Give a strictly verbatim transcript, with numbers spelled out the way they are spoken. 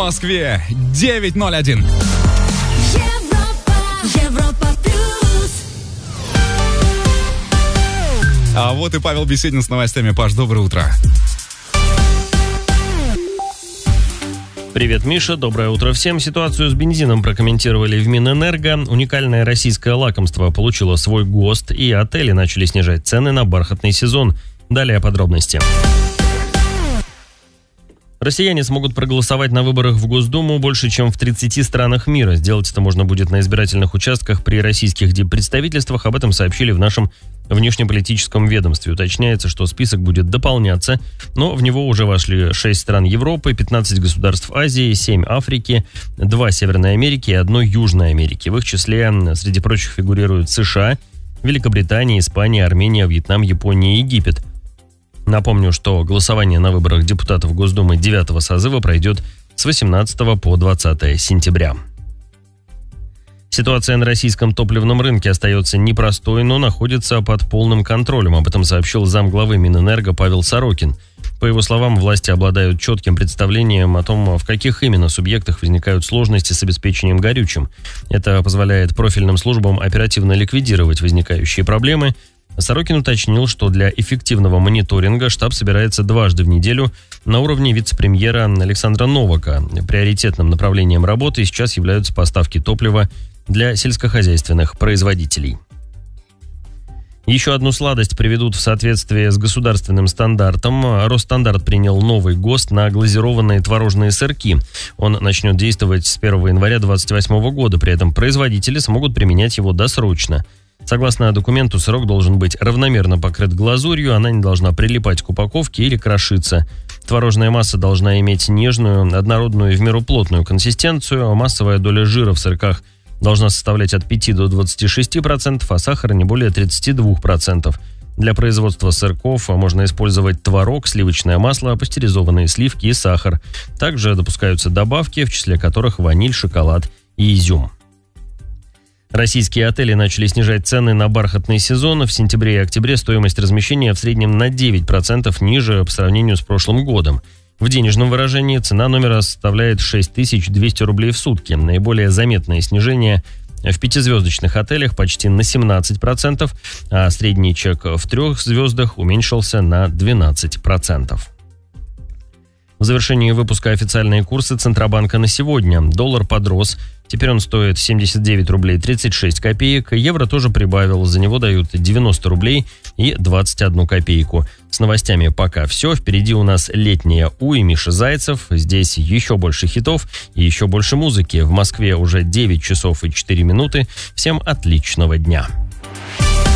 Москве девять ноль один. Европа, Европа плюс. А вот и Павел Беседин с новостями. Паш, доброе утро. Привет, Миша, доброе утро всем. Ситуацию с бензином прокомментировали в Минэнерго. Уникальное российское лакомство получило свой ГОСТ, и отели начали снижать цены на бархатный сезон. Далее подробности. Россияне смогут проголосовать на выборах в Госдуму больше, чем в тридцати странах мира. Сделать это можно будет на избирательных участках при российских диппредставительствах. Об этом сообщили в нашем внешнеполитическом ведомстве. Уточняется, что список будет дополняться, но в него уже вошли шесть стран Европы, пятнадцать государств Азии, семь Африки, два Северной Америки и одно Южной Америки. В их числе, среди прочих, фигурируют США, Великобритания, Испания, Армения, Вьетнам, Япония и Египет. Напомню, что голосование на выборах депутатов Госдумы девятого созыва пройдет с восемнадцатого по двадцатое сентября. Ситуация на российском топливном рынке остается непростой, но находится под полным контролем. Об этом сообщил замглавы Минэнерго Павел Сорокин. По его словам, власти обладают четким представлением о том, в каких именно субъектах возникают сложности с обеспечением горючим. Это позволяет профильным службам оперативно ликвидировать возникающие проблемы. Сорокин уточнил, что для эффективного мониторинга штаб собирается дважды в неделю на уровне вице-премьера Александра Новака. Приоритетным направлением работы сейчас являются поставки топлива для сельскохозяйственных производителей. Еще одну сладость приведут в соответствие с государственным стандартом. Росстандарт принял новый ГОСТ на глазированные творожные сырки. Он начнет действовать с первого января две тысячи двадцать восьмого года. При этом производители смогут применять его досрочно. Согласно документу, сырок должен быть равномерно покрыт глазурью, она не должна прилипать к упаковке или крошиться. Творожная масса должна иметь нежную, однородную и в меру плотную консистенцию. Массовая доля жира в сырках должна составлять от пяти до двадцати шести процентов, а сахара не более тридцати двух процентов. Для производства сырков можно использовать творог, сливочное масло, пастеризованные сливки и сахар. Также допускаются добавки, в числе которых ваниль, шоколад и изюм. Российские отели начали снижать цены на бархатный сезон. В сентябре и октябре стоимость размещения в среднем на девять процентов ниже по сравнению с прошлым годом. В денежном выражении цена номера составляет шесть тысяч двести рублей в сутки. Наиболее заметное снижение в пятизвездочных отелях почти на семнадцать процентов, а средний чек в трех звездах уменьшился на двенадцать процентов. В завершении выпуска официальные курсы Центробанка на сегодня. Доллар подрос. Теперь он стоит семьдесят девять рублей тридцать шесть копеек. Евро тоже прибавил. За него дают девяносто рублей и двадцать одну копейку. С новостями пока все. Впереди у нас летняя У и Миша Зайцев. Здесь еще больше хитов и еще больше музыки. В Москве уже девять часов и четыре минуты. Всем отличного дня.